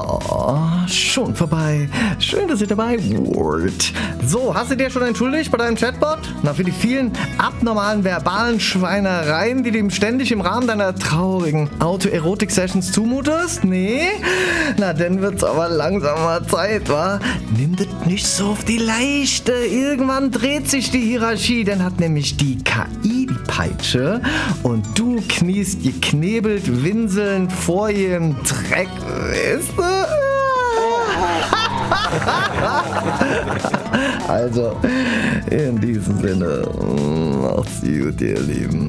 Oh, schon vorbei. Schön, dass ihr dabei wart. So, hast du dir schon entschuldigt bei deinem Chatbot? Na, für die vielen abnormalen verbalen Schweinereien, die du ihm ständig im Rahmen deiner traurigen Autoerotik-Sessions zumutest? Nee? Na, dann wird's aber langsam mal Zeit, wa? Nimm das nicht so auf die Leichte. Irgendwann dreht sich die Hierarchie, dann hat nämlich die KI die Peitsche und du kniest geknebelt, winselnd vor ihr im Dreck, weißt du? Also, in diesem Sinne, macht's gut, ihr Lieben.